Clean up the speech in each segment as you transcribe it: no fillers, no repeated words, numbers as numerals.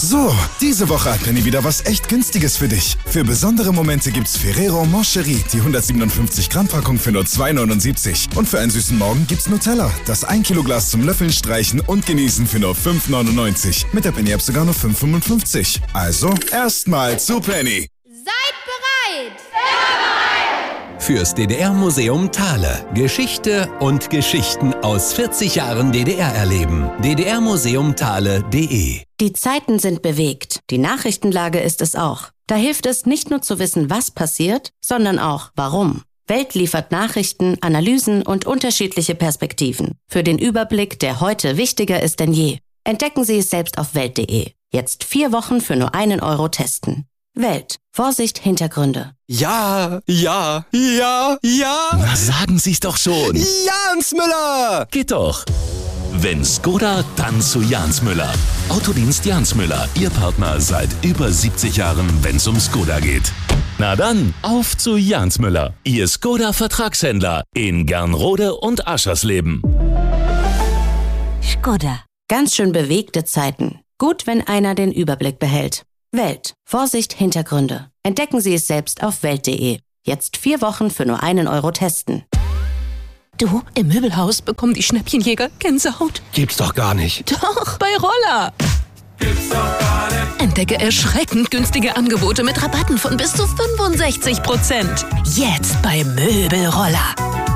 So, diese Woche hat Penny wieder was echt Günstiges für dich. Für besondere Momente gibt's Ferrero Moncherie, die 157 Gramm Packung für nur 2,79. Und für einen süßen Morgen gibt's Nutella, das 1 Kilo Glas zum Löffeln, Streichen und Genießen für nur 5,99. Mit der Penny App sogar nur 5,55. Also, erstmal zu Penny. Seid bereit! Fürs DDR-Museum Thale. Geschichte und Geschichten aus 40 Jahren DDR erleben. ddrmuseumthale.de. Die Zeiten sind bewegt. Die Nachrichtenlage ist es auch. Da hilft es nicht nur zu wissen, was passiert, sondern auch, warum. Welt liefert Nachrichten, Analysen und unterschiedliche Perspektiven. Für den Überblick, der heute wichtiger ist denn je. Entdecken Sie es selbst auf Welt.de. Jetzt 4 Wochen für nur 1 Euro testen. Welt. Vorsicht, Hintergründe. Ja. Na sagen Sie's doch schon. Jans Müller! Geht doch. Wenn Skoda, dann zu Jans Müller. Autodienst Jans Müller, Ihr Partner seit über 70 Jahren, wenn's um Skoda geht. Na dann, auf zu Jans Müller, Ihr Skoda-Vertragshändler in Gernrode und Aschersleben. Skoda. Ganz schön bewegte Zeiten. Gut, wenn einer den Überblick behält. Welt. Vorsicht, Hintergründe. Entdecken Sie es selbst auf Welt.de. Jetzt 4 Wochen für nur 1 Euro testen. Du, im Möbelhaus bekommen die Schnäppchenjäger Gänsehaut. Gibt's doch gar nicht. Doch, bei Roller. Gibt's doch gar nicht. Entdecke erschreckend günstige Angebote mit Rabatten von bis zu 65%. Jetzt bei Möbelroller.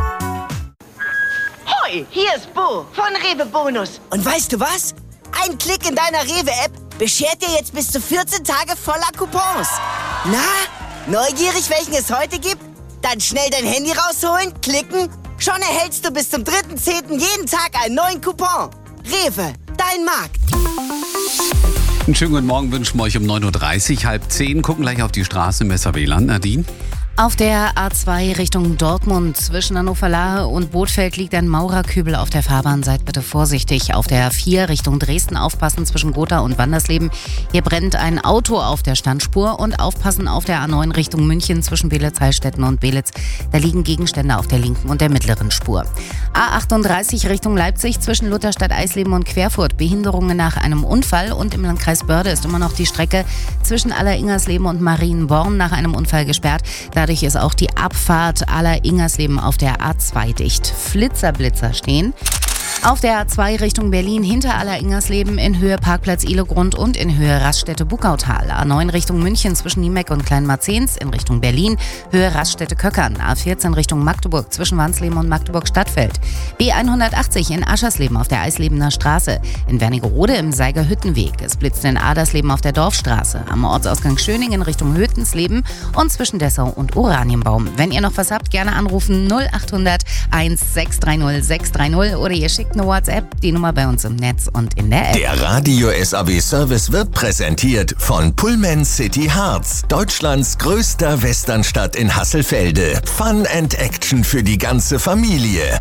Hoi, hier ist Bo von Rewe Bonus. Und weißt du was? Ein Klick in deiner Rewe-App beschert dir jetzt bis zu 14 Tage voller Coupons. Na, neugierig, welchen es heute gibt? Dann schnell dein Handy rausholen, klicken. Schon erhältst du bis zum 3.10. jeden Tag einen neuen Coupon. Rewe, dein Markt. Einen schönen guten Morgen wünschen wir euch um 9.30 Uhr, 9:30. Gucken gleich auf die Straße, Messer-Wieland. Nadine? Auf der A2 Richtung Dortmund zwischen Hannover-Lahe und Bothfeld liegt ein Maurerkübel auf der Fahrbahn. Seid bitte vorsichtig. Auf der A4 Richtung Dresden aufpassen zwischen Gotha und Wandersleben. Hier brennt ein Auto auf der Standspur. Und aufpassen auf der A9 Richtung München zwischen Belitz-Heilstätten und Belitz. Da liegen Gegenstände auf der linken und der mittleren Spur. A38 Richtung Leipzig zwischen Lutherstadt, Eisleben und Querfurt. Behinderungen nach einem Unfall. Und im Landkreis Börde ist immer noch die Strecke zwischen Alleringersleben und Marienborn nach einem Unfall gesperrt. Dadurch ist auch die Abfahrt Alleringersleben auf der A2 dicht. Flitzer stehen. Auf der A2 Richtung Berlin hinter Alleringersleben in Höhe Parkplatz Ihlegrund und in Höhe Raststätte Buckautal. A9 Richtung München zwischen Niemeck und Kleinmarzens in Richtung Berlin, Höhe Raststätte Köckern. A14 Richtung Magdeburg zwischen Wansleben und Magdeburg Stadtfeld. B180 in Aschersleben auf der Eislebener Straße. In Wernigerode im Seiger Hüttenweg. Es blitzt in Adersleben auf der Dorfstraße. Am Ortsausgang Schöningen Richtung Hötensleben und zwischen Dessau und Oranienbaum. Wenn ihr noch was habt, gerne anrufen 0800 1630 630 oder ihr schickt eine WhatsApp, die Nummer bei uns im Netz und in der App. Der Radio SAW Service wird präsentiert von Pullman City Harz, Deutschlands größter Westernstadt in Hasselfelde. Fun and Action für die ganze Familie.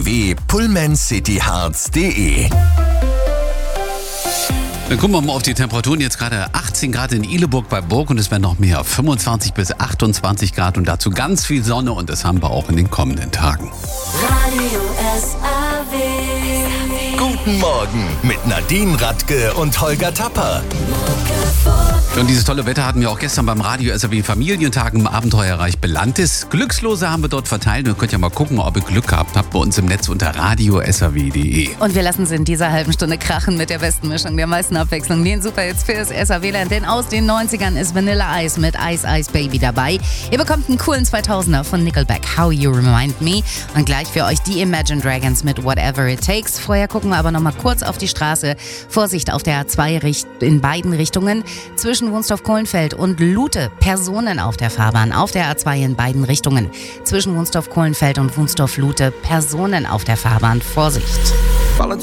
www.pullmancityharz.de. Dann gucken wir mal auf die Temperaturen. Jetzt gerade 18 Grad in Ihleburg bei Burg und es werden noch mehr. 25 bis 28 Grad und dazu ganz viel Sonne und das haben wir auch in den kommenden Tagen. Radio SAW. Guten Morgen mit Nadine Radke und Holger Tapper. Und dieses tolle Wetter hatten wir auch gestern beim Radio SAW Familientag im Abenteuerreich Belantis. Glückslose haben wir dort verteilt. Ihr könnt ja mal gucken, ob ihr Glück gehabt habt bei uns im Netz unter radiosaw.de. Und wir lassen es in dieser halben Stunde krachen mit der besten Mischung, der meisten Abwechslung. Den Superhits fürs SAW-Land, denn aus den 90ern ist Vanilla Ice mit Ice Ice Baby dabei. Ihr bekommt einen coolen 2000er von Nickelback, How You Remind Me. Und gleich für euch die Imagine Dragons mit Whatever It Takes. Vorher gucken wir aber noch mal kurz auf die Straße. Vorsicht auf der A2 in beiden Richtungen. Zwischen Wunstorf-Kohlenfeld und Lute Personen auf der Fahrbahn. Auf der A2 in beiden Richtungen. Zwischen Wunstorf-Kohlenfeld und Wunstorf-Lute Personen auf der Fahrbahn. Vorsicht!